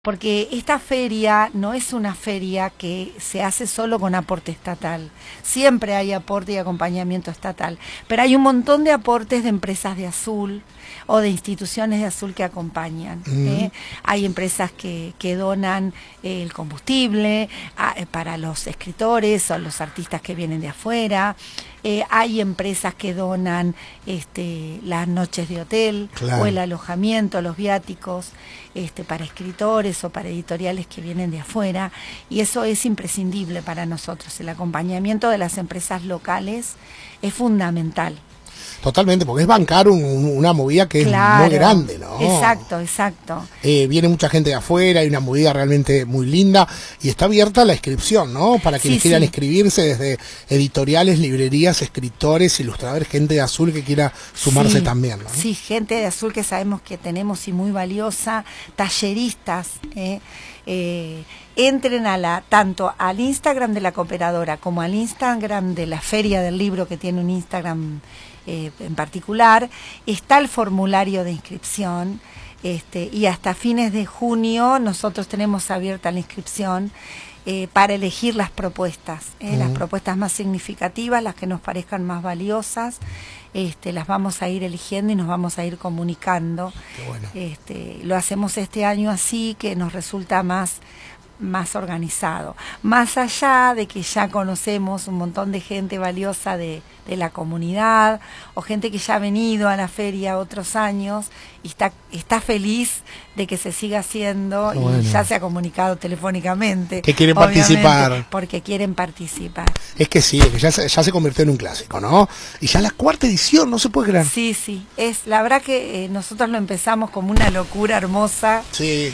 Porque esta feria no es una feria que se hace solo con aporte estatal. Siempre hay aporte y acompañamiento estatal. Pero hay un montón de aportes de empresas de azul o de instituciones de azul que acompañan. Hay empresas que donan el combustible para los escritores o los artistas que vienen de afuera. Hay empresas que donan las noches de hotel, claro, o el alojamiento, los viáticos para escritores o para editoriales que vienen de afuera, y eso es imprescindible para nosotros. El acompañamiento de las empresas locales es fundamental. Totalmente, porque es bancar una movida que claro, es muy grande, ¿no? Exacto, exacto. Viene mucha gente de afuera, hay una movida realmente muy linda y está abierta la inscripción, ¿no? Para quienes quieran inscribirse, desde editoriales, librerías, escritores, ilustradores, gente de azul que quiera sumarse también, ¿no? Sí, gente de azul que sabemos que tenemos y muy valiosa, talleristas, entren tanto al Instagram de la cooperadora como al Instagram de la Feria del Libro, que tiene un Instagram en particular. Está el formulario de inscripción, y hasta fines de junio nosotros tenemos abierta la inscripción para elegir las propuestas, las propuestas más significativas, las que nos parezcan más valiosas. Las vamos a ir eligiendo y nos vamos a ir comunicando. Qué bueno. Lo hacemos este año así, que nos resulta más organizado. Más allá de que ya conocemos un montón de gente valiosa de la comunidad, o gente que ya ha venido a la feria otros años y está feliz de que se siga haciendo, y ya se ha comunicado telefónicamente. Que quieren participar. Porque quieren participar. Es que sí, es que ya se convirtió en un clásico, ¿no? Y ya la 4ª edición, no se puede creer. Sí, la verdad que nosotros lo empezamos como una locura hermosa. Sí.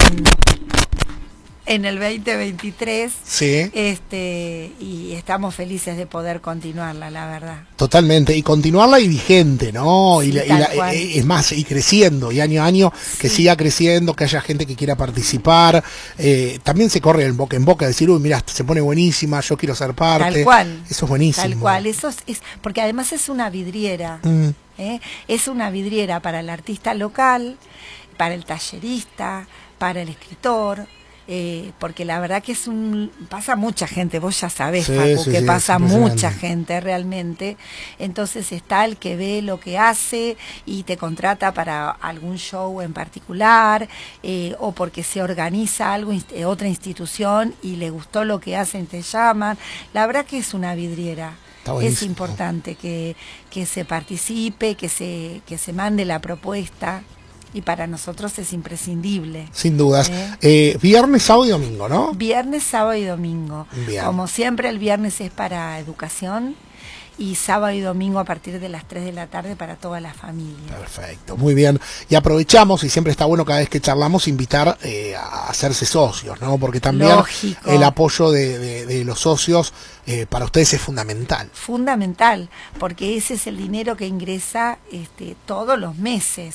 En el 2023, sí, y estamos felices de poder continuarla, la verdad. Totalmente, y continuarla y vigente, ¿no? Sí, es más, y creciendo, y año a año, que siga creciendo, que haya gente que quiera participar. También se corre en boca, decir, uy, mira, se pone buenísima, yo quiero ser parte. Tal cual. Eso es buenísimo. Tal cual, eso es porque además es una vidriera. Es una vidriera para el artista local, para el tallerista, para el escritor. Porque la verdad que pasa mucha gente, vos ya sabés, Facu, que pasa mucha gente realmente. Entonces está el que ve lo que hace y te contrata para algún show en particular, o porque se organiza algo, otra institución, y le gustó lo que hacen, te llaman. La verdad que es una vidriera. Es importante que se participe, que se mande la propuesta. Y para nosotros es imprescindible. Sin dudas. Viernes, sábado y domingo, ¿no? Viernes, sábado y domingo. Bien. Como siempre, el viernes es para educación, y sábado y domingo a partir de las 3 de la tarde para toda la familia. Perfecto, muy bien. Y aprovechamos, y siempre está bueno cada vez que charlamos, invitar a hacerse socios, ¿no? Porque también el apoyo de los socios para ustedes es fundamental. Fundamental, porque ese es el dinero que ingresa todos los meses,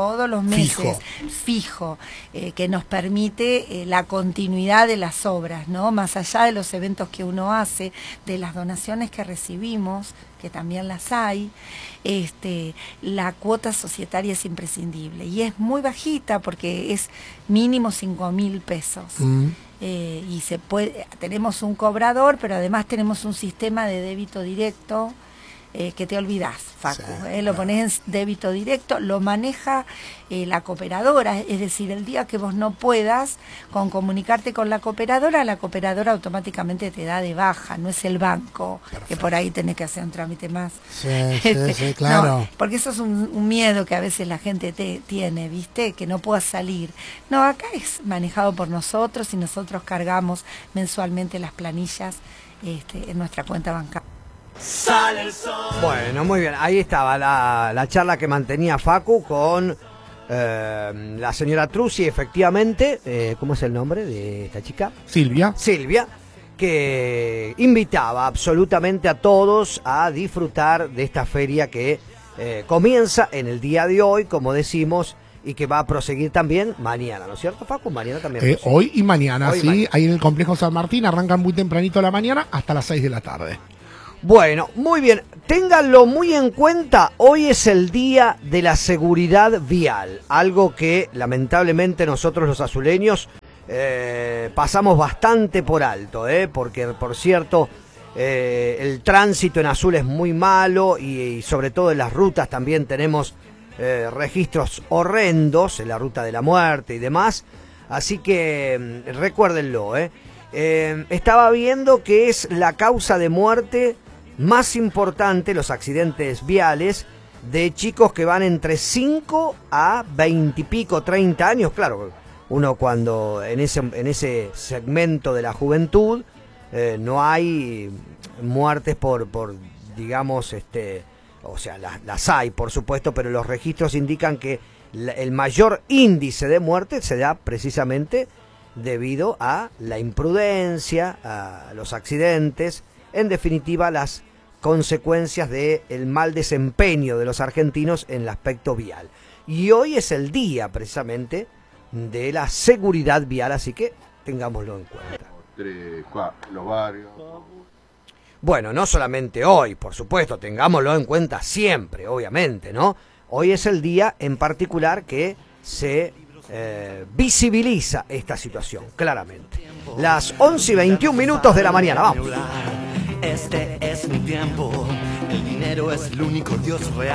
fijo, que nos permite la continuidad de las obras, ¿no? Más allá de los eventos que uno hace, de las donaciones que recibimos, que también las hay, la cuota societaria es imprescindible, y es muy bajita porque es mínimo 5.000 pesos. Y tenemos un cobrador, pero además tenemos un sistema de débito directo, que te olvidás, Facu, lo pones en débito directo, lo maneja la cooperadora, es decir, el día que vos no puedas con comunicarte con la cooperadora automáticamente te da de baja, no es el banco. Perfecto. Que por ahí tenés que hacer un trámite más. Sí, claro. No, porque eso es un miedo que a veces la gente tiene, ¿viste? Que no pueda salir. No, acá es manejado por nosotros, y nosotros cargamos mensualmente las planillas en nuestra cuenta bancaria. Sale el sol. Bueno, muy bien, ahí estaba la charla que mantenía Facu con la señora Truzzi, efectivamente. ¿Cómo es el nombre de esta chica? Silvia, que invitaba absolutamente a todos a disfrutar de esta feria que comienza en el día de hoy, como decimos, y que va a proseguir también mañana, ¿no es cierto, Facu? Mañana también. Hoy y mañana, sí. Ahí en el Complejo San Martín arrancan muy tempranito a la mañana hasta las 6 de la tarde. Bueno, muy bien, ténganlo muy en cuenta, hoy es el día de la seguridad vial, algo que lamentablemente nosotros los azuleños pasamos bastante por alto, porque por cierto el tránsito en Azul es muy malo y sobre todo en las rutas también tenemos registros horrendos, en la ruta de la muerte y demás, así que recuérdenlo, estaba viendo que es la causa de muerte más importante, los accidentes viales, de chicos que van entre 5 a 20 y pico, 30 años. Claro, uno cuando en ese segmento de la juventud no hay muertes por digamos, o sea, las hay, por supuesto, pero los registros indican que el mayor índice de muerte se da precisamente debido a la imprudencia, a los accidentes, en definitiva las consecuencias del mal desempeño de los argentinos en el aspecto vial. Y hoy es el día precisamente de la seguridad vial, así que tengámoslo en cuenta. Los barrios. Bueno, no solamente hoy, por supuesto, tengámoslo en cuenta siempre, obviamente, ¿no? Hoy es el día en particular que se visibiliza esta situación, claramente. Las 11:21 de la mañana, vamos. Este es mi tiempo, el dinero es el único Dios real.